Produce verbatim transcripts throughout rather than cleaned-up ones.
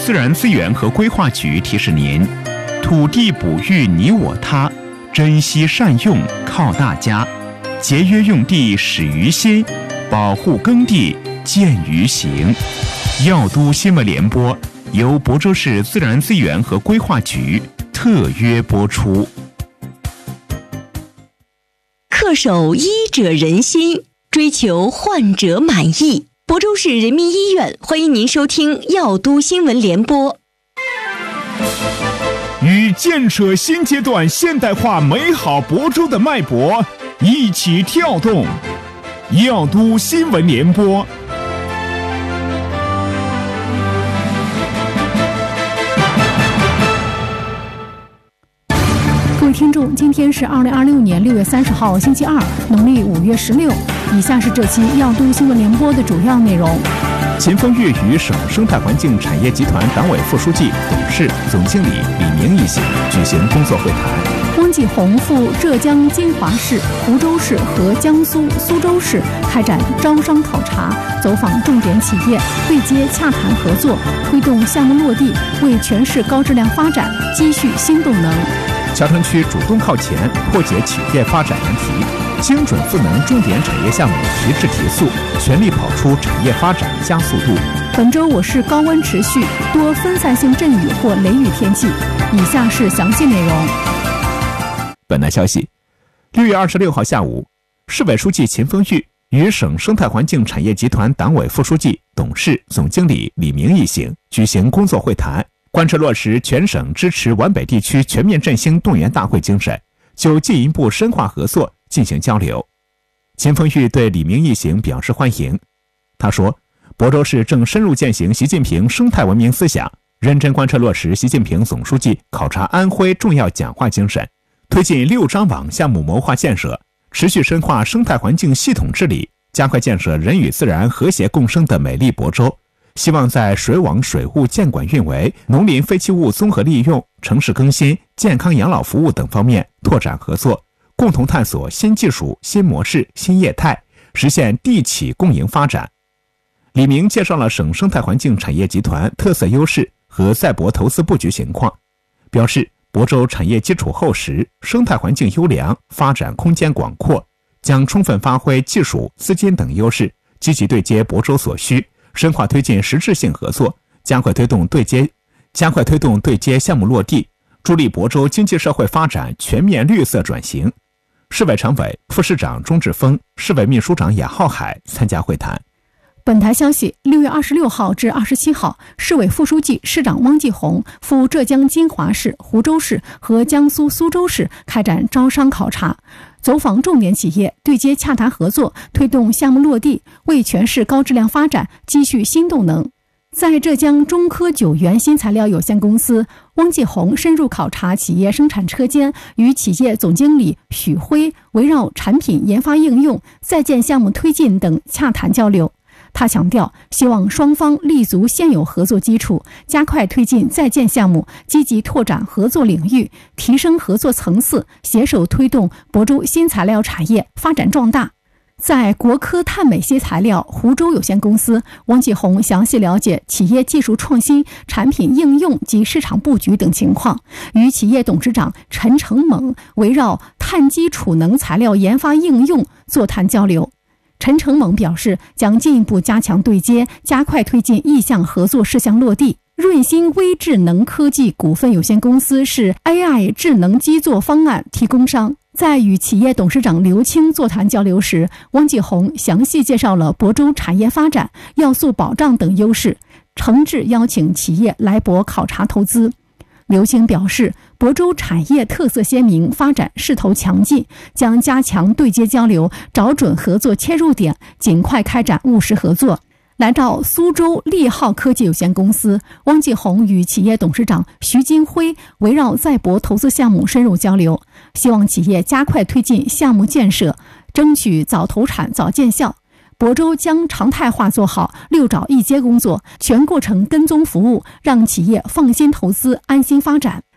自然资源和规划局提示您：土地哺育你我他，珍惜善用靠大家，节约用地始于心，保护耕地见于行。药都新闻联播由亳州市自然资源和规划局特约播出。 恪守医者仁心，追求患者满意。亳州市人民医院欢迎您收听药都新闻联播。 与建设新阶段现代化美好亳州的脉搏一起跳动，药都新闻联播。 各位听众，今天是二零二六年六月三十号，星期二，农历五月十六。以下是这期药都新闻联播的主要内容。 秦风裕与省生态环境产业集团党委副书记、董事、总经理李明一行举行工作会谈。 汪继红赴浙江金华市、湖州市和江苏苏州市开展招商考察，走访重点企业，对接洽谈合作，推动项目落地，为全市高质量发展积蓄新动能。 桥城区主动靠前，破解企业发展难题，精准赋能重点产业项目提质提速，全力跑出产业发展加速度。 本周我市高温持续，多分散性阵雨或雷雨天气。以下是详细内容。 本台消息，六月二十六号下午，市委书记秦风裕与省生态环境产业集团党委副书记、董事、总经理李明一行举行工作会谈，贯彻落实全省支持皖北地区全面振兴动员大会精神，就进一步深化合作进行交流。秦风裕对李明一行表示欢迎。他说，亳州市正深入践行习近平生态文明思想，认真贯彻落实习近平总书记考察安徽重要讲话精神，推进六张网项目谋划建设，持续深化生态环境系统治理，加快建设人与自然和谐共生的美丽亳州。希望在水网水务监管运维、农林废弃物综合利用、城市更新、健康养老服务等方面拓展合作，共同探索新技术、新模式、新业态，实现地企共赢发展。李明介绍了省生态环境产业集团特色优势和在亳投资布局情况，表示亳州产业基础厚实，生态环境优良，发展空间广阔，将充分发挥技术、资金等优势，积极对接亳州所需，深化推进实质性合作，加快推动对接加快推动对接项目落地，助力亳州经济社会发展全面绿色转型。市委常委、副市长钟志峰、市委秘书长雅浩海参加会谈。 本台消息，六月二十六号至二十七号，市委副书记、市长汪继红赴浙江金华市、湖州市和江苏苏州市开展招商考察，走访重点企业，对接洽谈合作，推动项目落地，为全市高质量发展积蓄新动能。在浙江中科九元新材料有限公司，汪继红深入考察企业生产车间，与企业总经理许辉围绕产品研发应用、在建项目推进等洽谈交流。他强调，希望双方立足现有合作基础，加快推进在建项目，积极拓展合作领域，提升合作层次，携手推动亳州新材料产业发展壮大。在国科碳美新材料湖州有限公司，汪继红详细了解企业技术创新、产品应用及市场布局等情况，与企业董事长陈成猛围绕碳基储能材料研发应用座谈交流。陈成猛表示，将进一步加强对接，加快推进意向合作事项落地。润新微智能科技股份有限公司是 A I 智能基座方案提供商。在与企业董事长刘青座谈交流时，汪继红详细介绍了亳州产业发展、要素保障等优势，诚挚邀请企业来亳考察投资。刘青表示，亳州产业特色鲜明，发展势头强劲，将加强对接交流，找准合作切入点，尽快开展务实合作。来到苏州利浩科技有限公司，汪继红与企业董事长徐金辉围绕在亳投资项目深入交流，希望企业加快推进项目建设，争取早投产早见效。亳州将常态化做好六找一接工作，全过程跟踪服务，让企业放心投资、安心发展。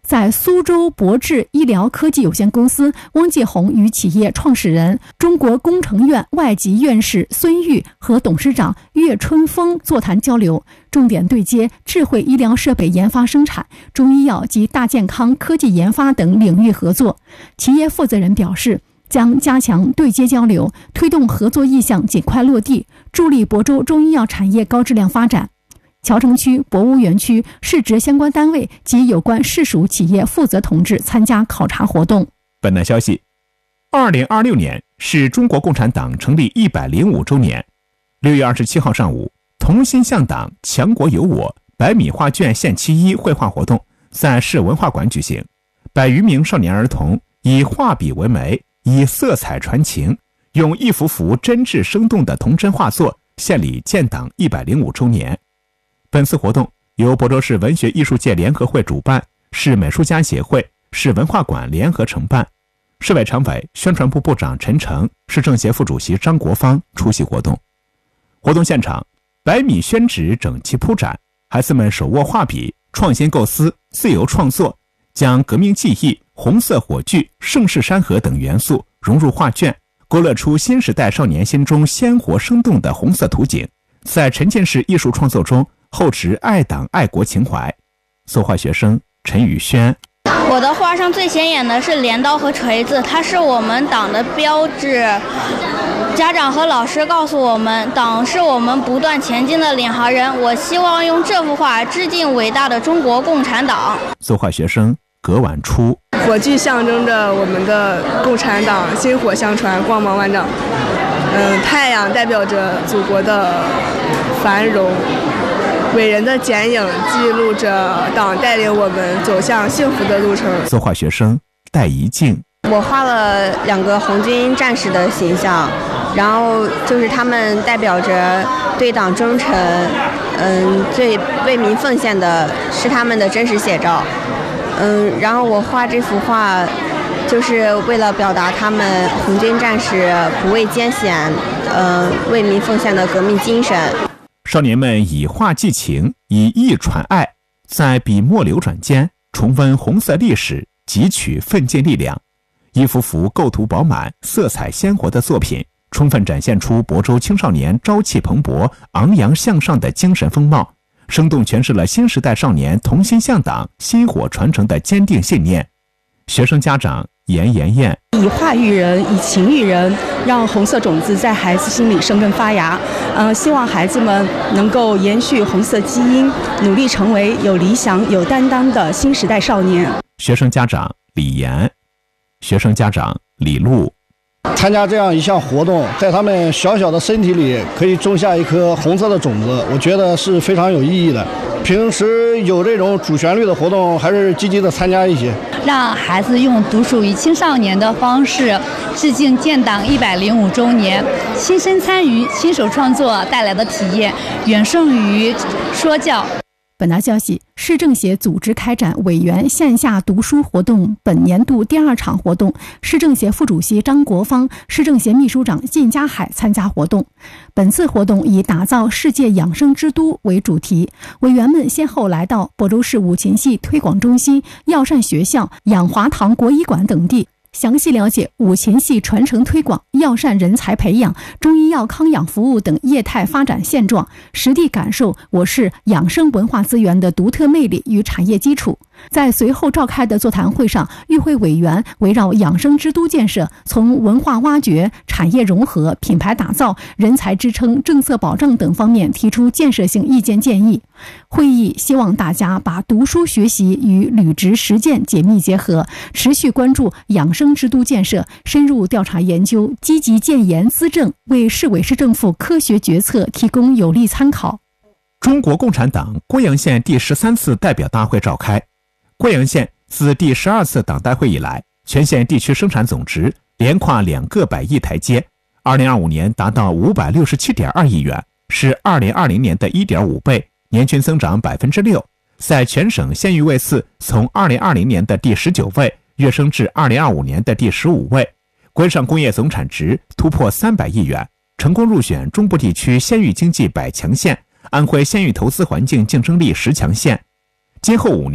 在苏州博智医疗科技有限公司汪继红与企业创始人、中国工程院外籍院士孙玉和董事长岳春风座谈交流，重点对接智慧医疗设备研发生产、中医药及大健康科技研发等领域合作。企业负责人表示，将加强对接交流，推动合作意向尽快落地，助力亳州中医药产业高质量发展。桥城区、博物园区市直相关单位及有关市属企业负责同志参加考察活动。 本台消息，二零二六年是中国共产党成立一百零五周年。六月二十七号上午，同心向党，强国有我百米画卷献其一绘画活动在市文化馆举行，百余名少年儿童以画笔为媒，以色彩传情，用一幅幅真挚生动的童真画作献礼建党一百零五周年。本次活动由亳州市文学艺术界联合会主办，市美术家协会、市文化馆联合承办。市委常委、宣传部部长陈诚、市政协副主席张国芳出席活动。活动现场，百米宣纸整齐铺展，孩子们手握画笔，创新构思，自由创作，将革命记忆、红色火炬、盛世山河等元素融入画卷，勾勒出新时代少年心中鲜活生动的红色图景，在沉浸式艺术创作中厚植爱党爱国情怀。作画学生陈宇轩， 我的画上最显眼的是镰刀和锤子，它是我们党的标志。家长和老师告诉我们，党是我们不断前进的领航人。我希望用这幅画致敬伟大的中国共产党。 作画学生葛婉初， 火炬象征着我们的共产党薪火相传，光芒万丈。嗯，太阳代表着祖国的繁荣，伟人的剪影记录着党带领我们走向幸福的路程。 作画学生戴怡静， 我画了两个红军战士的形象，然后就是他们代表着对党忠诚，嗯，最为民奉献的是他们的真实写照。嗯，然后我画这幅画就是为了表达他们红军战士不畏艰险，呃，为民奉献的革命精神。 少年们以画寄情，以意传爱，在笔墨流转间重温红色历史，汲取奋进力量。一幅幅构图饱满、色彩鲜活的作品，充分展现出亳州青少年朝气蓬勃、昂扬向上的精神风貌，生动诠释了新时代少年同心向党、薪火传承的坚定信念。学生家长严妍妍， 以画育人，以情育人，让红色种子在孩子心里生根发芽。呃，希望孩子们能够延续红色基因，努力成为有理想、有担当的新时代少年。 学生家长李岩，学生家长李璐， 参加这样一项活动，在他们小小的身体里可以种下一颗红色的种子，我觉得是非常有意义的。平时有这种主旋律的活动，还是积极的参加一些， 让孩子用独属于青少年的方式致敬建党一百零五周年，亲身参与、亲手创作带来的体验远胜于说教。 本台消息，市政协组织开展委员线下读书活动本年度第二场活动，市政协副主席张国芳、市政协秘书长靳家海参加活动。本次活动以打造世界养生之都为主题，委员们先后来到亳州市五禽戏推广中心、药膳学校、养华堂国医馆等地，详细了解五禽戏传承推广、药膳人才培养、中医药康养服务等业态发展现状，实地感受我市养生文化资源的独特魅力与产业基础。在随后召开的座谈会上，与会委员围绕养生之都建设，从文化挖掘、产业融合、品牌打造、人才支撑、政策保障等方面提出建设性意见建议。会议希望大家把读书学习与履职实践紧密结合，持续关注养生之都建设，深入调查研究，积极建言资政，为市委市政府科学决策提供有力参考。 中国共产党郭阳县第十三次代表大会召开。郭阳县自第十二次党代会以来，全县地区生产总值连跨两个百亿台阶，二零二五年达到五百六十七点二亿元，是二零二零年的一点五倍，年均增长百分之六，在全省县域位次从二零二零年的第十九位跃升至二零二五年的第十五位，关上工业总产值突破三百亿元，成功入选中部地区县域经济百强县、安徽县域投资环境竞争力十强县。今后五年，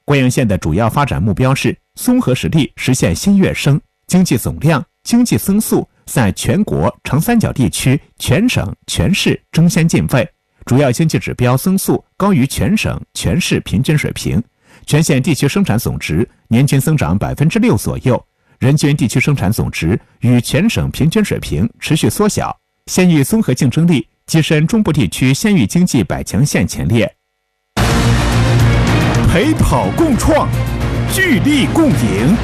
贵阳县的主要发展目标是综合实力实现新跃升，经济总量、经济增速在全国、长三角地区、全省、全市争先进位，主要经济指标增速高于全省、全市平均水平，全县地区生产总值年均增长百分之六左右，人均地区生产总值与全省平均水平持续缩小。县域综合竞争力跻身中部地区县域经济百强县前列。陪跑共创，聚力共赢。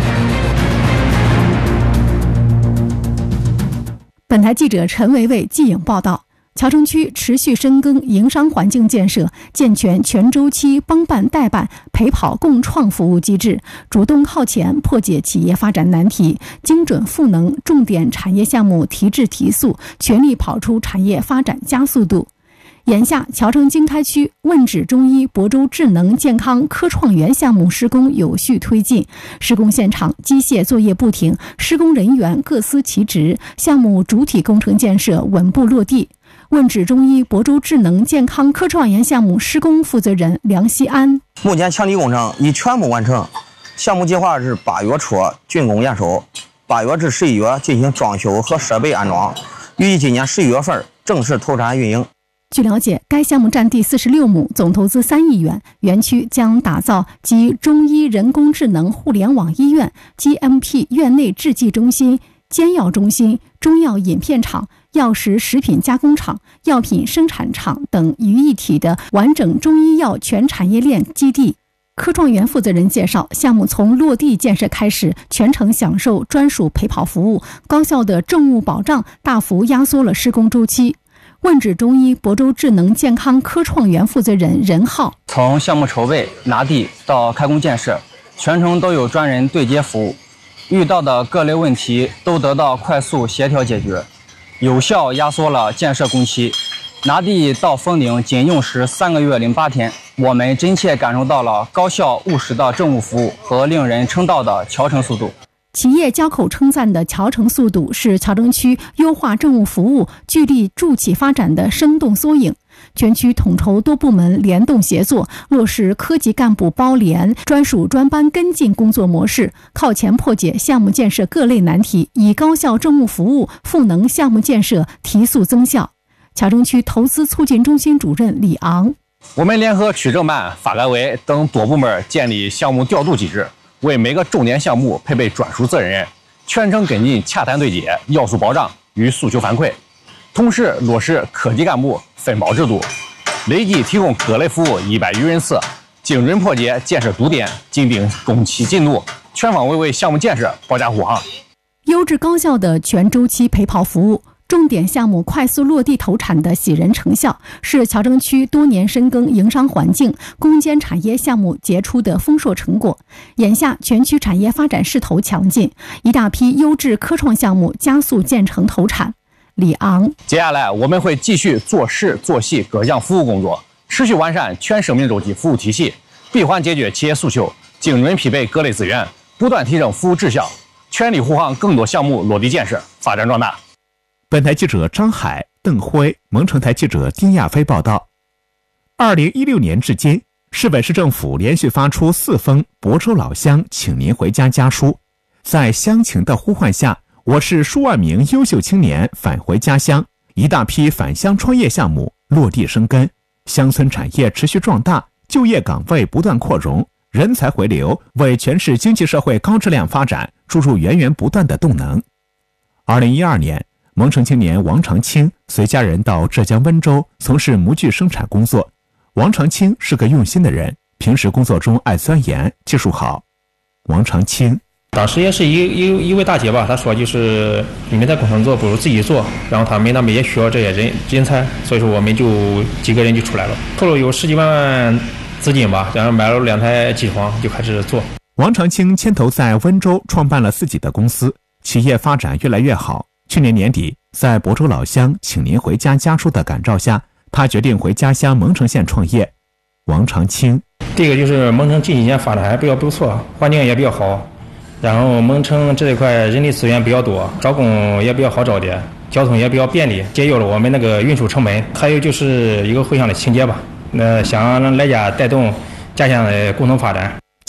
本台记者陈维维记影报道。桥城区持续深耕营商环境建设，健全全周期帮办代办陪跑共创服务机制，主动靠前破解企业发展难题，精准赋能重点产业项目提质提速，全力跑出产业发展加速度。眼下，桥城经开区问指中医亳州智能健康科创园项目施工有序推进，施工现场机械作业不停，施工人员各司其职，项目主体工程建设稳步落地。问指中医亳州智能健康科创园项目施工负责人梁希安： 目前墙体工程已全部完成，项目计划是八月初竣工验收，八月至十一月进行装修和设备安装，预计今年十一月份正式投产运营。 据了解，该项目占地四十六亩，总投资三亿元。园区将打造集中医人工智能互联网医院、G M P 院内制剂中心、煎药中心、中药饮片厂、药食食品加工厂、药品生产厂等于一体的完整中医药全产业链基地。科创园负责人介绍，项目从落地建设开始，全程享受专属陪跑服务，高效的政务保障大幅压缩了施工周期。问指中医亳州智能健康科创园负责人任浩： 从项目筹备、拿地到开工建设，全程都有专人对接服务，遇到的各类问题都得到快速协调解决，有效压缩了建设工期。拿地到封顶仅用时三个月零八天，我们真切感受到了高效务实的政务服务和令人称道的桥城速度。 企业交口称赞的桥城速度是桥城区优化政务服务、聚力助企发展的生动缩影。全区统筹多部门联动协作，落实科级干部包联、专属专班跟进工作模式，靠前破解项目建设各类难题，以高效政务服务赋能项目建设，提速增效。桥城区投资促进中心主任李昂： 我们联合区政办、发改委等多部门建立项目调度机制，为每个重点项目配备专属责任人，全程跟进洽谈对接、要素保障与诉求反馈，同时落实科级干部分包制度，累计提供各类服务一百余人次，精准破解建设堵点，紧盯工期进度，全方位为项目建设保驾护航。 优质高效的全周期陪跑服务，重点项目快速落地投产的喜人成效，是桥城区多年深耕营商环境、攻坚产业项目杰出的丰硕成果。眼下全区产业发展势头强劲，一大批优质科创项目加速建成投产。李昂： 接下来我们会继续做事做细各项服务工作，持续完善全生命周期服务体系，闭环解决企业诉求，精准匹配各类资源，不断提升服务质效，全力护航更多项目落地建设，发展壮大。 本台记者张海、邓辉，蒙城台记者丁亚飞报道。二零一六年至今，市委市政府连续发出四封亳州老乡请您回家家书，在乡情的呼唤下，我市数万名优秀青年返回家乡，一大批返乡创业项目落地生根，乡村产业持续壮大，就业岗位不断扩容，人才回流，为全市经济社会高质量发展注入源源不断的动能。二零一二年，蒙城青年王长青随家人到浙江温州从事模具生产工作。王长青是个用心的人，平时工作中爱钻研，技术好。王长青当时也是一一一位大姐吧，她说就是你们在工厂做不如自己做，然后他们那边也需要这些人人才，所以说我们就几个人就出来了，投了有十几万资金吧，然后买了两台机床就开始做。 王长青牵头在温州创办了自己的公司，企业发展越来越好。去年年底，在亳州老乡请您回家家书的感召下，他决定回家乡蒙城县创业。王长青： 第一个就是蒙城近几年发展还比较不错，环境也比较好，然后蒙城这一块人力资源比较多，招工也比较好找点，交通也比较便利，节约了我们那个运输成本。还有就是一个回乡的情节吧，那想来家带动家乡的共同发展。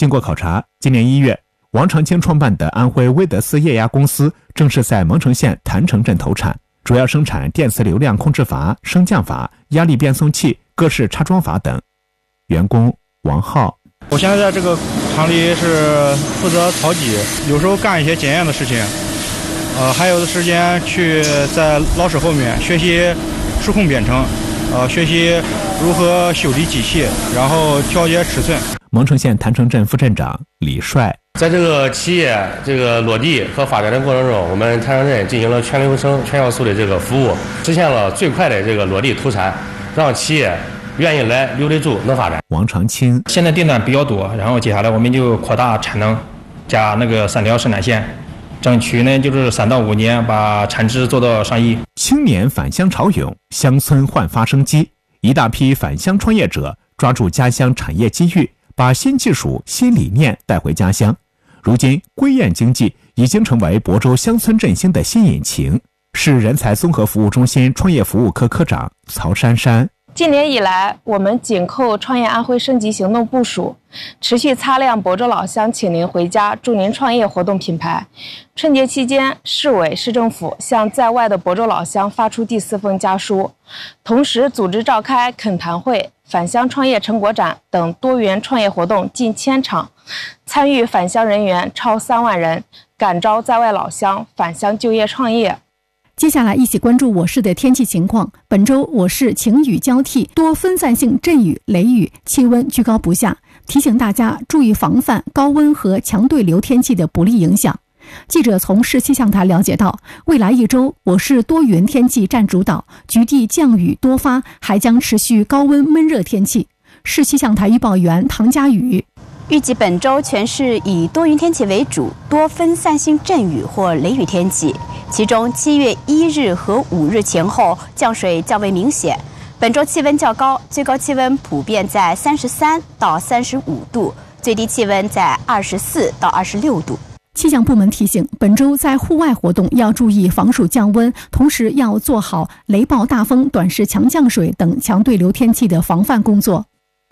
经过考察，今年一月，王长青创办的安徽威德斯液压公司正式在蒙城县郯城镇投产，主要生产电磁流量控制阀、升降阀、压力变送器、各式插装阀等。员工王浩： 我现在在这个厂里是负责操机，有时候干一些检验的事情，呃，还有的时间去在老师后面学习数控编程，呃，学习如何修理机器，然后调节尺寸。 蒙城县郯城镇副镇长李帅： 在这个企业这个落地和发展的过程中，我们郯城镇进行了全流程、全要素的这个服务，实现了最快的这个落地投产，让企业愿意来、留得住、能发展。 王长青： 现在订单比较多，然后接下来我们就扩大产能，加那个三条生产线，争取呢就是三到五年把产值做到上亿。 青年返乡潮涌，乡村焕发生机，一大批返乡创业者抓住家乡产业机遇，把新技术、新理念带回家乡。如今，归雁经济已经成为亳州乡村振兴的新引擎。市人才综合服务中心创业服务科科长曹珊珊： 今年以来，我们紧扣创业安徽升级行动部署，持续擦亮亳州老乡请您回家、助您创业活动品牌。春节期间，市委市政府向在外的亳州老乡发出第四封家书，同时组织召开恳谈会、返乡创业成果展等多元创业活动近千场，参与返乡人员超三万人，感召在外老乡返乡就业创业。 接下来一起关注我市的天气情况。本周我市晴雨交替，多分散性阵雨、雷雨，气温居高不下，提醒大家注意防范高温和强对流天气的不利影响。记者从市气象台了解到，未来一周我市多云天气占主导，局地降雨多发，还将持续高温闷热天气。市气象台预报员唐佳宇： 预计本周全市以多云天气为主，多分散性阵雨或雷雨天气。其中七月一日和五日前后降水较为明显。本周气温较高，最高气温普遍在三十三到三十五度，最低气温在二十四到二十六度。 气象部门提醒，本周在户外活动要注意防暑降温，同时要做好雷暴大风、短时强降水等强对流天气的防范工作。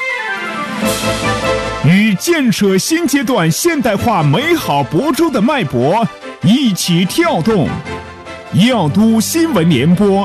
与建设新阶段现代化美好亳州的脉搏一起跳动，耀都新闻联播。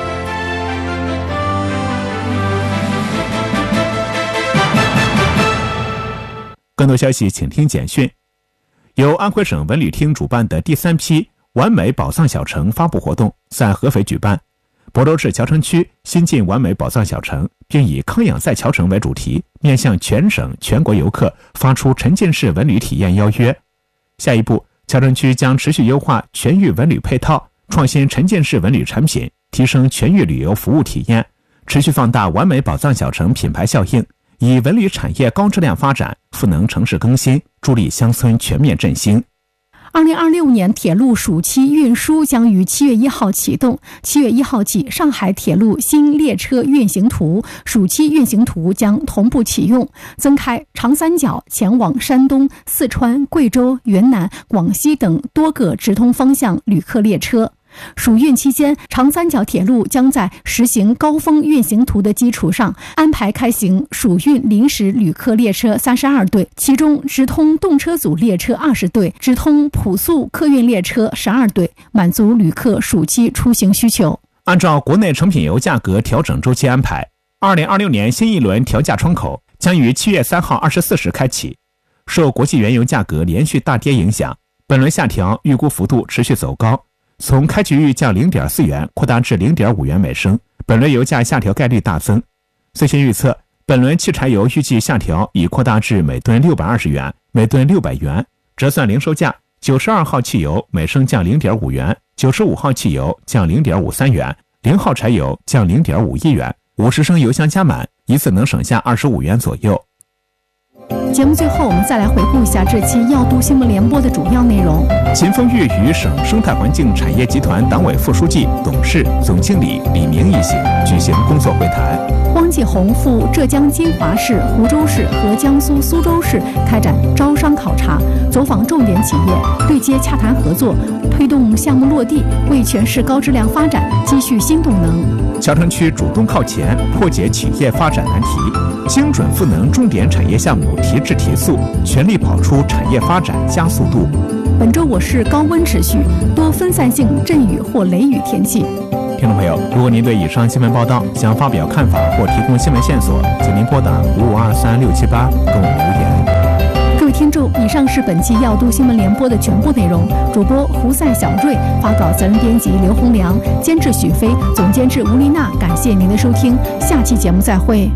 更多消息请听简讯。由安徽省文旅厅主办的第三批完美宝藏小城发布活动在合肥举办。亳州市桥城区新进完美宝藏小城，并以康养在桥城为主题，面向全省全国游客发出沉浸式文旅体验邀约。下一步，桥城区将持续优化全域文旅配套，创新沉浸式文旅产品，提升全域旅游服务体验，持续放大完美宝藏小城品牌效应，以文旅产业高质量发展赋能城市更新，助力乡村全面振兴。 二零二六年铁路暑期运输将于七月一号启动。七月一号起，上海铁路新列车运行图、暑期运行图将同步启用，增开长三角前往山东、四川、贵州、云南、广西等多个直通方向旅客列车。暑运期间，长三角铁路将在实行高峰运行图的基础上，安排开行暑运临时旅客列车三十二对，其中直通动车组列车二十对，直通普速客运列车十二对，满足旅客暑期出行需求。 按照国内成品油价格调整周期安排，二零二六年新一轮调价窗口将于七月三号二十四时开启。受国际原油价格连续大跌影响，本轮下调预估幅度持续走高。从开局预降 零点四元扩大至 零点五元每升，本轮油价下调概率大增。最新预测，本轮汽柴油预计下调已扩大至每吨六百二十元、每吨六百元，折算零售价，九十二号汽油每升降 零点五元，九十五号汽油降 零点五三元，零号柴油降 零点五一元，五十升油箱加满一次能省下二十五元左右。 节目最后，我们再来回顾一下这期耀都新闻联播的主要内容。 秦风裕与省生态环境产业集团党委副书记、董事、总经理李明一行举行工作会谈。 汪继红赴浙江金华市、湖州市和江苏苏州市开展招商考察，走访重点企业，对接洽谈合作，推动项目落地，为全市高质量发展积蓄新动能。 桥城区主动靠前，破解企业发展难题，精准赋能重点产业项目提质制提速，全力跑出产业发展加速度。 本周我市高温持续，多分散性阵雨或雷雨天气。 听众朋友，如果您对以上新闻报道想发表看法或提供新闻线索，请您拨打五五二三六七八跟我们留言。 各位听众，以上是本期耀都新闻联播的全部内容。主播胡赛小瑞，发稿责任编辑刘洪良，监制许飞，总监制吴丽娜。感谢您的收听，下期节目再会。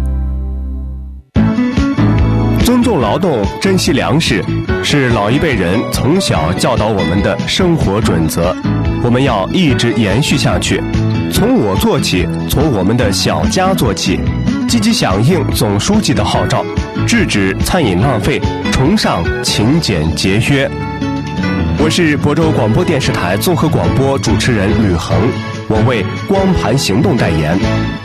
尊重劳动，珍惜粮食，是老一辈人从小教导我们的生活准则，我们要一直延续下去。从我做起，从我们的小家做起，积极响应总书记的号召，制止餐饮浪费，崇尚勤俭节约。我是亳州广播电视台综合广播主持人吕恒，我为光盘行动代言。